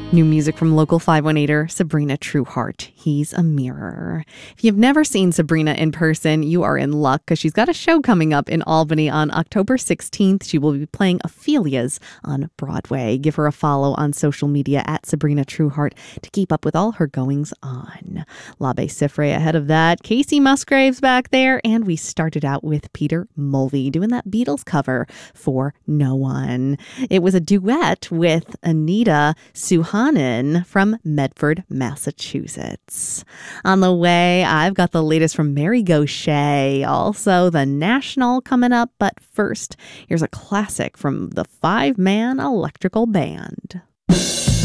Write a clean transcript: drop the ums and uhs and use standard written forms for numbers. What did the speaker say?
New music from local 518er, Sabrina Trueheart. He's a Mirror. If you've never seen Sabrina in person, you are in luck because she's got a show coming up in Albany on October 16th. She will be playing Ophelia's on Broadway. Give her a follow on social media at Sabrina Trueheart to keep up with all her goings on. L'Abbé Siffre ahead of that. Casey Musgrave's back there. And we started out with Peter Mulvey doing that Beatles cover for No One. It was a duet with Anita Suhanen from Medford, Massachusetts. On the way, I've got the latest from Mary Gauthier, also the National coming up. But first, here's a classic from the 5-man electrical band.